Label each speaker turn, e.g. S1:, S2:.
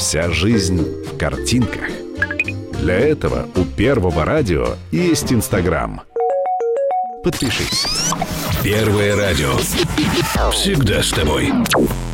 S1: Вся жизнь в картинках. Для этого у Первого радио есть Инстаграм. Подпишись.
S2: Первое радио. Всегда с тобой.